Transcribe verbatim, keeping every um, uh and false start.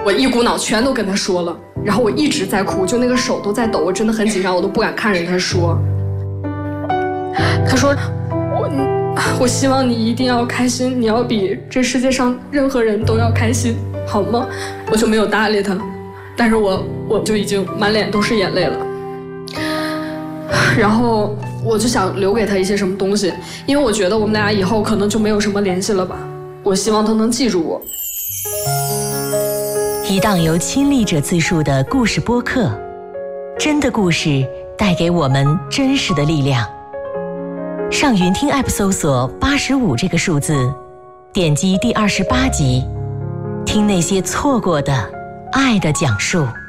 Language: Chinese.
我一股脑全都跟他说了，然后我一直在哭，就那个手都在抖，我真的很紧张，我都不敢看着他说。他说我我希望你一定要开心，你要比这世界上任何人都要开心，好吗？我就没有搭理他，但是我我就已经满脸都是眼泪了。然后我就想留给他一些什么东西，因为我觉得我们俩以后可能就没有什么联系了吧。我希望他能记住我。 一档由亲历者自述的故事播客，真的故事带给我们真实的力量。上云听 App 搜索八十五这个数字，点击第二十八集，听那些错过的爱的讲述。